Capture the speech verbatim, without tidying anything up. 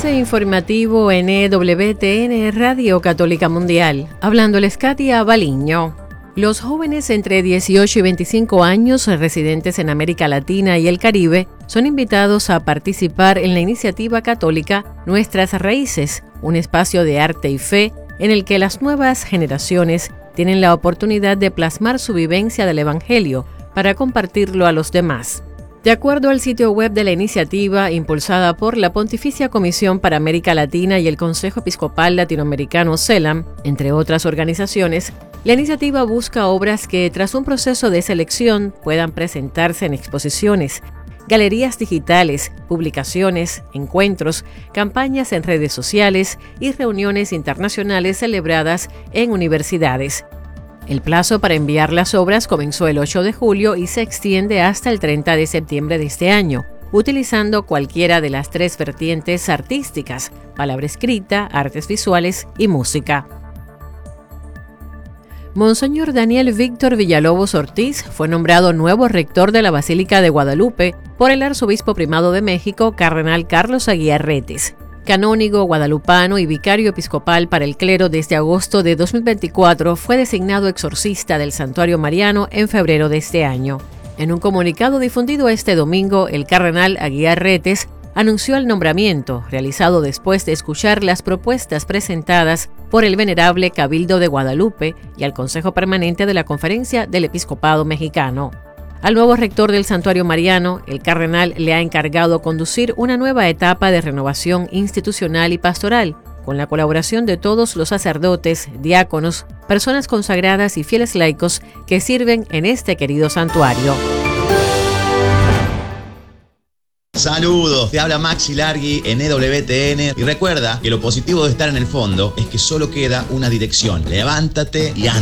Avance informativo en E W T N Radio Católica Mundial. Hablándoles Katia Baliño. Los jóvenes entre dieciocho y veinticinco años residentes en América Latina y el Caribe son invitados a participar en la iniciativa católica Nuestras Raíces, un espacio de arte y fe en el que las nuevas generaciones tienen la oportunidad de plasmar su vivencia del Evangelio para compartirlo a los demás. De acuerdo al sitio web de la iniciativa, impulsada por la Pontificia Comisión para América Latina y el Consejo Episcopal Latinoamericano CELAM, entre otras organizaciones, la iniciativa busca obras que, tras un proceso de selección, puedan presentarse en exposiciones, galerías digitales, publicaciones, encuentros, campañas en redes sociales y reuniones internacionales celebradas en universidades. El plazo para enviar las obras comenzó el ocho de julio y se extiende hasta el treinta de septiembre de este año, utilizando cualquiera de las tres vertientes artísticas: palabra escrita, artes visuales y música. Monseñor Daniel Víctor Villalobos Ortiz fue nombrado nuevo rector de la Basílica de Guadalupe por el Arzobispo Primado de México, Cardenal Carlos Aguiar Retes. Canónigo guadalupano y vicario episcopal para el clero desde agosto de dos mil veinticuatro, fue designado exorcista del Santuario Mariano en febrero de este año. En un comunicado difundido este domingo, el cardenal Aguiar Retes anunció el nombramiento, realizado después de escuchar las propuestas presentadas por el Venerable Cabildo de Guadalupe y al Consejo Permanente de la Conferencia del Episcopado Mexicano. Al nuevo rector del Santuario Mariano, el cardenal le ha encargado conducir una nueva etapa de renovación institucional y pastoral, con la colaboración de todos los sacerdotes, diáconos, personas consagradas y fieles laicos que sirven en este querido santuario. Saludos, te habla Maxi Largui en E W T N y recuerda que lo positivo de estar en el fondo es que solo queda una dirección: levántate y anda.